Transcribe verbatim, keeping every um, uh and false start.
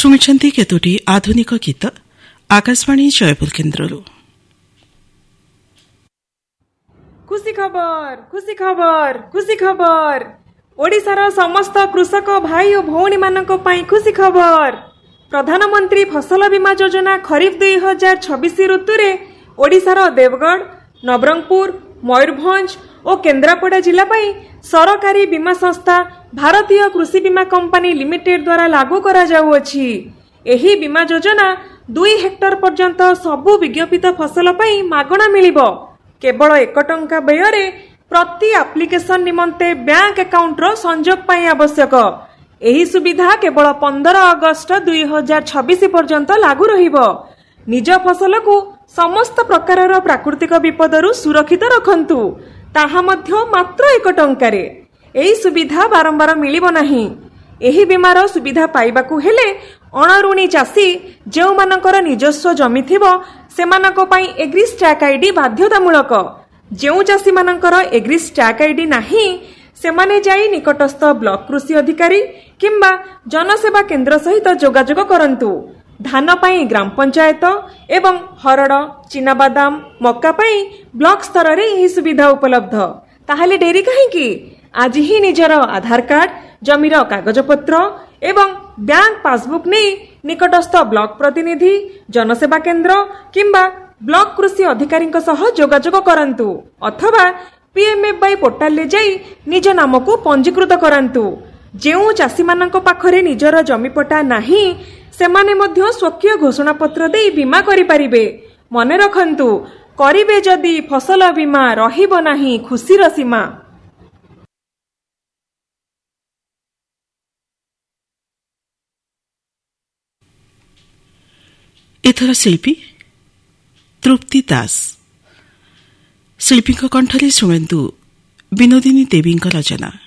ଶୁଣିଛନ୍ତି କେତୋଟି ଆଧୁନିକ ଗୀତ ଆକାଶବାଣୀ ଜୟପୁର କେନ୍ଦ୍ରରୁ। ଖୁସି ଖବର ଖୁସି ଖବର ଖୁସି ଖବର ଓଡ଼ିଶାର ସମସ୍ତ କୃଷକ ଭାଇ ଓ ଭଉଣୀମାନଙ୍କ ପାଇଁ ଖୁସି ଖବର। ପ୍ରଧାନମନ୍ତ୍ରୀ ଫସଲ ବୀମା ଯୋଜନା ଖରିଫ ଦୁଇ ହଜାର ଛବିଶ ଋତୁରେ ଓଡ଼ିଶାର ଦେବଗଡ଼, ନବରଙ୍ଗପୁର, ମୟୂରଭଞ୍ଜ ଓ କେନ୍ଦ୍ରାପଡ଼ା ଜିଲ୍ଲା ପାଇଁ ସରକାରୀ ବୀମା ସଂସ୍ଥା ଭାରତୀୟ କୃଷି ବୀମା କମ୍ପାନୀ ଲିମିଟେଡ୍ ଦ୍ୱାରା ଲାଗୁ କରାଯାଉଅଛି। ଏହି ବୀମା ଯୋଜନା ଦୁଇ ହେକ୍ଟର ପର୍ଯ୍ୟନ୍ତ ସବୁ ବିଜ୍ଞପିତ ଫସଲ ପାଇଁ ମାଗଣା ମିଳିବ। କେବଳ ଏକ ଟଙ୍କା ବ୍ୟୟରେ ପ୍ରତି ଆପ୍ଲିକେସନ ନିମନ୍ତେ ବ୍ୟାଙ୍କ ଆକାଉଣ୍ଟର ସଂଯୋଗ ପାଇଁ ଆବଶ୍ୟକ। ଏହି ସୁବିଧା କେବଳ ପନ୍ଦର ଅଗଷ୍ଟ ଦୁଇ ହଜାର ଛବିଶ ପର୍ଯ୍ୟନ୍ତ ଲାଗୁ ରହିବ। ନିଜ ଫସଲକୁ ସମସ୍ତ ପ୍ରକାରର ପ୍ରାକୃତିକ ବିପଦରୁ ସୁରକ୍ଷିତ ରଖନ୍ତୁ, ତାହା ମଧ୍ୟ ମାତ୍ର ଏକ ଟଙ୍କାରେ। ଏହି ସୁବିଧା ବାରମ୍ବାର ମିଳିବ ନାହିଁ। ଏହି ବୀମାର ସୁବିଧା ପାଇବାକୁ ହେଲେ ଅଣଋଣୀ ଚାଷୀ ଯେଉଁମାନଙ୍କର ନିଜସ୍ୱ ଜମି ଥିବ ସେମାନଙ୍କ ପାଇଁ ଏଗ୍ରିସ୍ ଟ୍ୟାକ୍ ଆଇଡି ବାଧ୍ୟତାମୂଳକ। ଯେଉଁ ଚାଷୀମାନଙ୍କର ଏଗ୍ରିସ୍ ଟ୍ୟାକ୍ ଆଇଡି ନାହିଁ ସେମାନେ ଯାଇ ନିକଟସ୍ଥ ବ୍ଲକ କୃଷି ଅଧିକାରୀ କିମ୍ବା ଜନସେବା କେନ୍ଦ୍ର ସହିତ ଯୋଗାଯୋଗ କରନ୍ତୁ। ଧାନ ପାଇଁ ଗ୍ରାମ ପଞ୍ଚାୟତ ଏବଂ ହରଡ଼, ଚିନାବାଦାମ, ମକା ପାଇଁ ବ୍ଲକ ସ୍ତରରେ ଏହି ସୁବିଧା ଉପଲବ୍ଧ। ତାହେଲେ ଡେରି କାହିଁକି? ଆଜି ହିଁ ନିଜର ଆଧାର କାର୍ଡ, ଜମିର କାଗଜପତ୍ର ଏବଂ ବ୍ୟାଙ୍କ ପାସବୁକ୍ ନେଇ ନିକଟସ୍ଥ ବ୍ଲକ ପ୍ରତିନିଧି, ଜନସେବା କେନ୍ଦ୍ର କିମ୍ବା ବ୍ଲକ କୃଷି ଅଧିକାରୀଙ୍କ ସହ ଯୋଗାଯୋଗ କରନ୍ତୁ ଅଥବା ପିଏମ୍ଏଫ୍ୱାଇ ପୋର୍ଟାଲରେ ଯାଇ ନିଜ ନାମକୁ ପଞ୍ଜୀକୃତ କରାନ୍ତୁ। ଯେଉଁ ଚାଷୀମାନଙ୍କ ପାଖରେ ନିଜର ଜମିପଟା ନାହିଁ ସେମାନେ ମଧ୍ୟ ସ୍ୱକୀୟ ଘୋଷଣାପତ୍ର ଦେଇ ବୀମା କରିପାରିବେ। ମନେ ରଖନ୍ତୁ, କରିବେ ଯଦି ଫସଲ ବୀମା, ରହିବ ନାହିଁ ଖୁସିର ସୀମା। ଏଥର ଶିଳ୍ପୀ ତୃପ୍ତି ଦାସ। ଶିଳ୍ପୀଙ୍କ କଣ୍ଠରେ ଶୁଣନ୍ତୁ ବିନୋଦିନୀ ଦେବୀଙ୍କ ରଚନା।